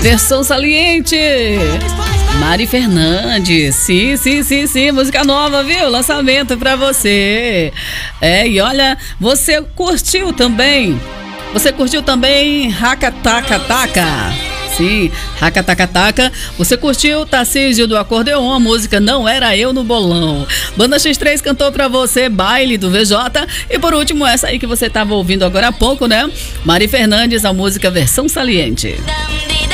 Versão saliente. Mari Fernandes, sim, música nova, viu? Lançamento pra você. E olha, você curtiu também Racatacataca? Sim, Racatacataca. Você curtiu Tarcísio do Acordeon, a música Não Era Eu no Bolão. Banda X3 cantou pra você Baile do VJ. E por último, essa aí que você tava ouvindo agora há pouco, né? Mari Fernandes, a música Versão Saliente.